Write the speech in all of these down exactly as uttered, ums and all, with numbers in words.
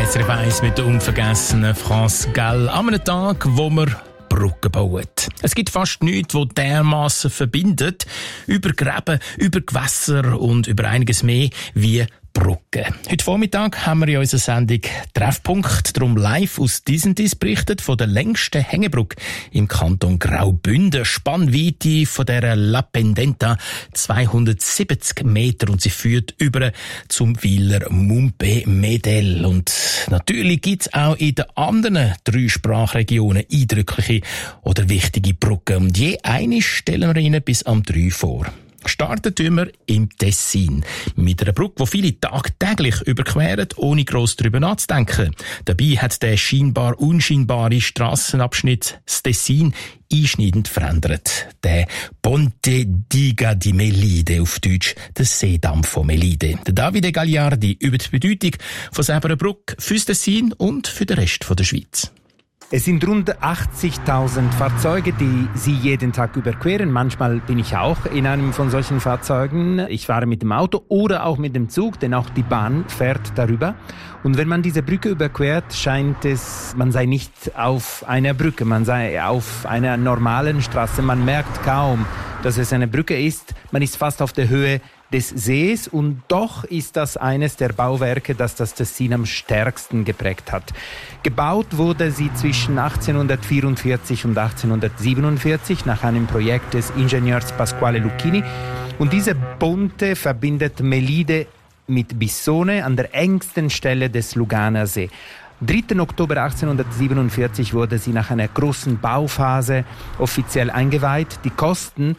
S R F eins mit der unvergessenen France Gall an einem Tag, wo wir Brücken bauen. Es gibt fast nichts, das dermassen verbindet, über Gräben, über Gewässer und über einiges mehr wie Brücken. Heute Vormittag haben wir in unserer Sendung Treffpunkt, darum live aus Disentis berichtet von der längsten Hängebrücke im Kanton Graubünden. Spannweite von dieser La Pendenta zweihundertsiebzig Meter und sie führt über zum Weiler Mumpe Medel. Und natürlich gibt es auch in den anderen drei Sprachregionen eindrückliche oder wichtige Brücken. Und je eine stellen wir Ihnen bis am drei vor. Starten tun wir im Tessin mit einer Brücke, die viele tagtäglich überqueren, ohne gross darüber nachzudenken. Dabei hat der scheinbar unscheinbare Strassenabschnitt das Tessin einschneidend verändert. Der Ponte Diga di Melide, auf Deutsch der Seedamm von Melide. Der Davide Gagliardi über die Bedeutung von selber Brücke fürs Tessin und für den Rest der Schweiz. Es sind rund achtzigtausend Fahrzeuge, die Sie jeden Tag überqueren. Manchmal bin ich auch in einem von solchen Fahrzeugen. Ich fahre mit dem Auto oder auch mit dem Zug, denn auch die Bahn fährt darüber. Und wenn man diese Brücke überquert, scheint es, man sei nicht auf einer Brücke, man sei auf einer normalen Straße. Man merkt kaum, dass es eine Brücke ist. Man ist fast auf der Höhe des Sees und doch ist das eines der Bauwerke, das das Tessin am stärksten geprägt hat. Gebaut wurde sie zwischen achtzehnhundertvierundvierzig und achtzehnhundertsiebenundvierzig nach einem Projekt des Ingenieurs Pasquale Lucchini und diese Ponte verbindet Melide mit Bissone an der engsten Stelle des Luganer See. dritten Oktober achtzehnhundertsiebenundvierzig wurde sie nach einer großen Bauphase offiziell eingeweiht. Die Kosten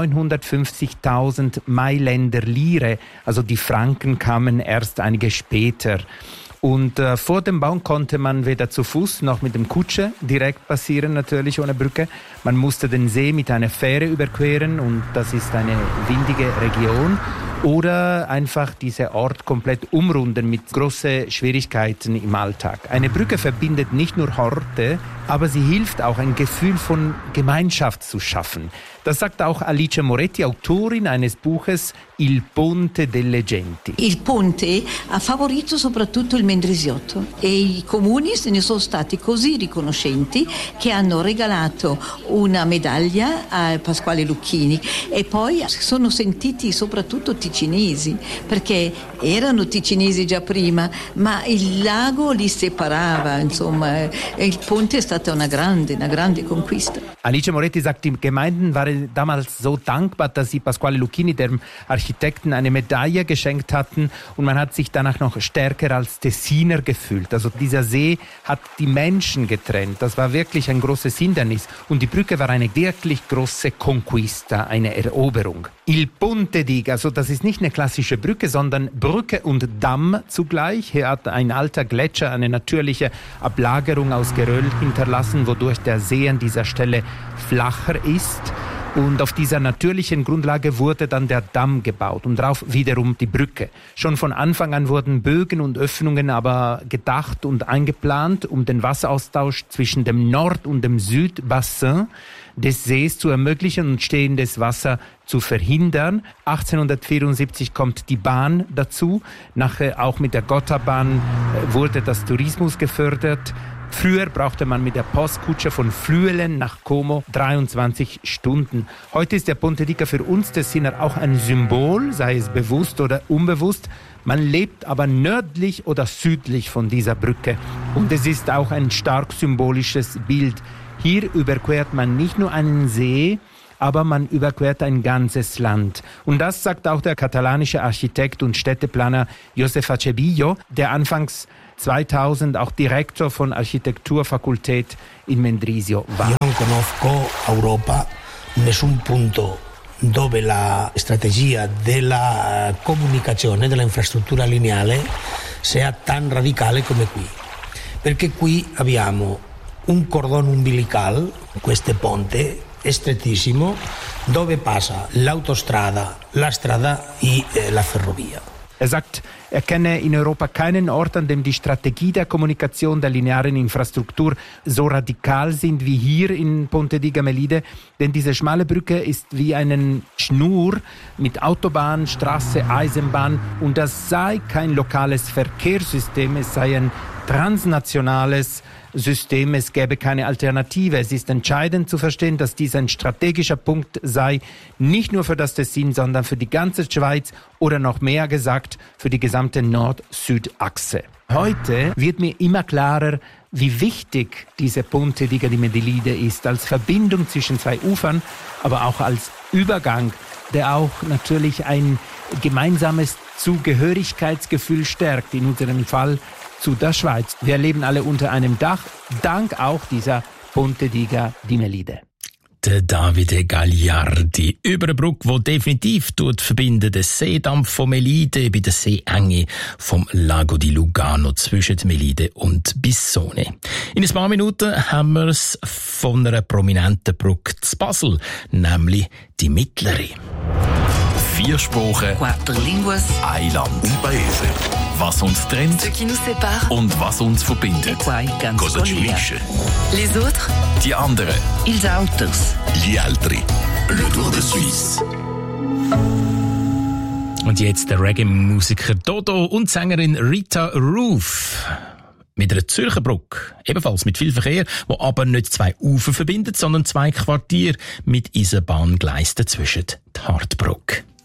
neunhundertfünfzigtausend Mailänder Lire, also die Franken kamen erst einige später. Und äh, vor dem Bau konnte man weder zu Fuß noch mit dem Kutsche direkt passieren, natürlich ohne Brücke. Man musste den See mit einer Fähre überqueren und das ist eine windige Region. Oder einfach diesen Ort komplett umrunden mit großen Schwierigkeiten im Alltag. Eine Brücke verbindet nicht nur Orte, aber sie hilft auch, ein Gefühl von Gemeinschaft zu schaffen. Das sagt auch Alice Moretti, Autorin eines Buches Il Ponte delle Genti. Il Ponte ha favorito soprattutto il Mendrisiotto e i comuni se ne sono stati così riconoscenti che hanno regalato una medaglia a Pasquale Lucchini e poi si sono sentiti soprattutto ticinesi, perché erano ticinesi già prima, ma il lago li separava, insomma, e il ponte è stata una grande, una grande conquista. Alice Moretti sagt, die Gemeinden waren damals so dankbar, dass sie Pasquale Lucchini, dem Architekten, eine Medaille geschenkt hatten und man hat sich danach noch stärker als Tessiner gefühlt. Also dieser See hat die Menschen getrennt. Das war wirklich ein großes Hindernis und die Brücke war eine wirklich große Conquista, eine Eroberung. Il Ponte Diga, also das ist nicht eine klassische Brücke, sondern Brücke und Damm zugleich. Hier hat ein alter Gletscher eine natürliche Ablagerung aus Geröll hinterlassen, wodurch der See an dieser Stelle flacher ist. Und auf dieser natürlichen Grundlage wurde dann der Damm gebaut und darauf wiederum die Brücke. Schon von Anfang an wurden Bögen und Öffnungen aber gedacht und eingeplant, um den Wasseraustausch zwischen dem Nord- und dem Südbassin des Sees zu ermöglichen und stehendes Wasser zu verhindern. achtzehnhundertvierundsiebzig kommt die Bahn dazu. Nachher auch mit der Gotthardbahn wurde das Tourismus gefördert. Früher brauchte man mit der Postkutsche von Flüelen nach Como dreiundzwanzig Stunden. Heute ist der Ponte Diga für uns Tessiner auch ein Symbol, sei es bewusst oder unbewusst. Man lebt aber nördlich oder südlich von dieser Brücke. Und es ist auch ein stark symbolisches Bild. Hier überquert man nicht nur einen See, aber man überquert ein ganzes Land. Und das sagt auch der katalanische Architekt und Städteplaner Josep Acebillo, der anfangs zweitausend auch Direktor von Architekturfakultät in Mendrisio war. Io non conosco Europa, nessun punto dove la strategia della comunicazione, della infrastruttura lineare sia tan radicale come qui. Perché qui abbiamo un cordone umbilical, questo ponte, è strettissimo, dove passa l'autostrada, la strada e eh, la ferrovia. Er sagt, er kenne in Europa keinen Ort, an dem die Strategie der Kommunikation der linearen Infrastruktur so radikal sind wie hier in Ponte di Gamelide, denn diese schmale Brücke ist wie eine Schnur mit Autobahn, Straße, Eisenbahn und das sei kein lokales Verkehrssystem, es sei ein transnationales System, es gäbe keine Alternative. Es ist entscheidend zu verstehen, dass dies ein strategischer Punkt sei, nicht nur für das Tessin, sondern für die ganze Schweiz oder noch mehr gesagt, für die gesamte Nord-Süd-Achse. Heute wird mir immer klarer, wie wichtig diese Ponte di Gamelide ist, als Verbindung zwischen zwei Ufern, aber auch als Übergang, der auch natürlich ein gemeinsames Zugehörigkeitsgefühl stärkt, in unserem Fall zu der Schweiz. Wir leben alle unter einem Dach, dank auch dieser Ponte di Gamelide. Der Davide Gagliardi über eine Brücke, die definitiv tut verbinden den Seedampf von Melide bei der Seeenge vom Lago di Lugano zwischen Melide und Bissone. In ein paar Minuten haben wir es von einer prominenten Brücke zu Basel, nämlich die mittlere. Vier Sprachen, Quattro linguas, ein Land, un paese. Was uns trennt ce qui nous sépare, und was uns verbindet. e quai ganz Cosa ci collega. unisce? Les autres, Die anderen. ils autres. Gli altri. Le Tour de Suisse. Und jetzt der Reggae-Musiker Dodo und Sängerin Rita Roof. Mit einer Zürcher Brücke, ebenfalls mit viel Verkehr, wo aber nicht zwei Ufer verbindet, sondern zwei Quartiere mit Eisenbahngleisen dazwischen, die Hartbrücke.